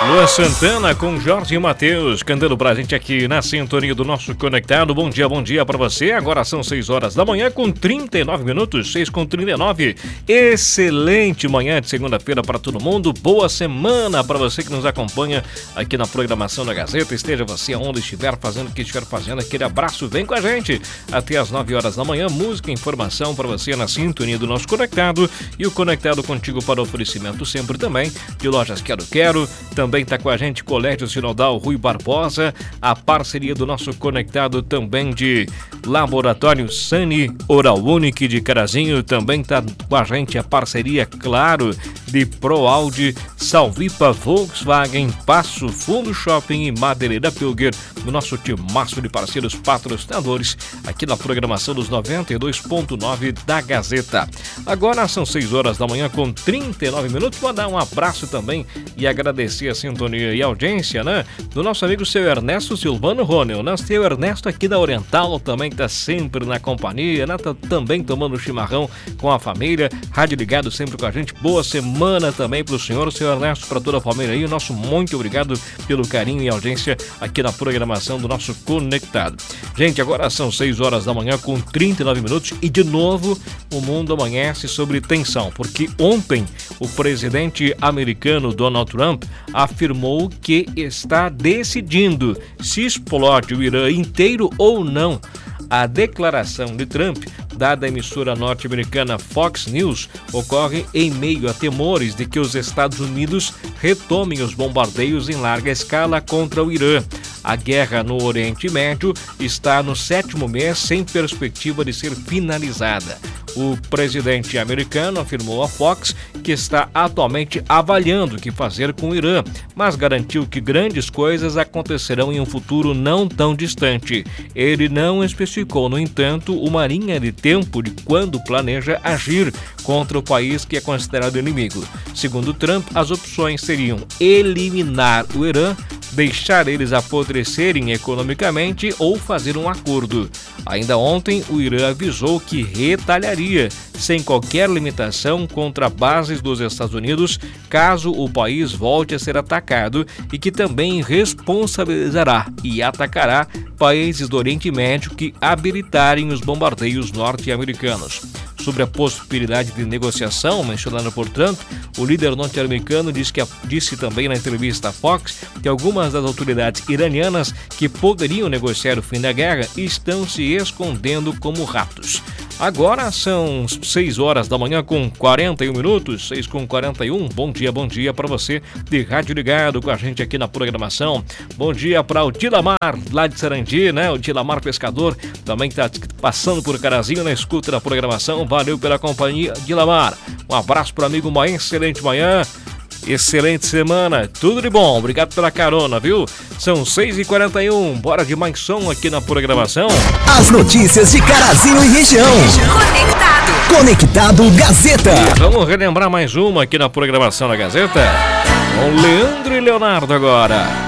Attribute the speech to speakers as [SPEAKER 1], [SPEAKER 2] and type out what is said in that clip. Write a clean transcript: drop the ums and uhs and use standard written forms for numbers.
[SPEAKER 1] Luan Santana com Jorge Mateus cantando pra gente aqui na sintonia do nosso Conectado. Bom dia pra você. Agora são 6 horas da manhã com 39 minutos, 6:39. Excelente manhã de segunda-feira para todo mundo. Boa semana para você que nos acompanha aqui na programação da Gazeta. Esteja você onde estiver fazendo o que estiver fazendo. Aquele abraço, vem com a gente até as 9 horas da manhã. Música e informação para você na sintonia do nosso Conectado. E o Conectado contigo para oferecimento sempre também de Lojas Quero. Também está com a gente Colégio Sinodal Rui Barbosa, a parceria do nosso Conectado também de Laboratório Sani Oral Unique de Carazinho, também está com a gente a parceria, claro, de ProAude, Salvipa Volkswagen, Passo Fundo Shopping e Madeireira Pilger, no nosso timaço de parceiros patrocinadores aqui na programação dos 92.9 da Gazeta. Agora são 6 horas da manhã com 39 minutos. Mandar um abraço também e agradecer a sintonia e a audiência, né? Do nosso amigo seu Ernesto Silvano Ronel, né? Seu Ernesto aqui da Oriental também tá sempre na companhia, né? Tá também tomando chimarrão com a família, rádio ligado sempre com a gente. Boa semana também pro senhor, seu Ernesto, para toda a família aí. O nosso muito obrigado pelo carinho e audiência aqui na programação do nosso Conectado. Gente, agora são 6 horas da manhã com 39 minutos e de novo o mundo amanhece sobre tensão, porque ontem o presidente americano Donald Trump afirmou que está decidindo se explode o Irã inteiro ou não. A declaração de Trump, dada à emissora norte-americana Fox News, ocorre em meio a temores de que os Estados Unidos retomem os bombardeios em larga escala contra o Irã. A guerra no Oriente Médio está no 7º mês sem perspectiva de ser finalizada. O presidente americano afirmou à Fox que está atualmente avaliando o que fazer com o Irã, mas garantiu que grandes coisas acontecerão em um futuro não tão distante. Ele não especificou, no entanto, uma linha de tempo de quando planeja agir contra o país que é considerado inimigo. Segundo Trump, as opções seriam eliminar o Irã, deixar eles apodrecerem economicamente ou fazer um acordo. Ainda ontem, o Irã avisou que retalharia, sem qualquer limitação, contra bases dos Estados Unidos, caso o país volte a ser atacado, e que também responsabilizará e atacará países do Oriente Médio que habilitarem os bombardeios norte-americanos. Sobre a possibilidade de negociação mencionada por Trump, o líder norte-americano disse também na entrevista à Fox que algumas das autoridades iranianas que poderiam negociar o fim da guerra estão se escondendo como ratos. Agora são 6 horas da manhã com 41 minutos, 6:41. Bom dia para você de rádio ligado com a gente aqui na programação. Bom dia para o Dilamar, lá de Sarandi, né? O Dilamar Pescador também está passando por Carazinho na escuta da programação. Valeu pela companhia, Dilamar. Um abraço para o amigo, uma excelente manhã. Excelente semana, tudo de bom, obrigado pela carona, viu? São 6:41, bora de mais som aqui na programação.
[SPEAKER 2] As notícias de Carazinho e região. Conectado Gazeta.
[SPEAKER 1] E vamos relembrar mais uma aqui na programação da Gazeta. Com Leandro e Leonardo agora.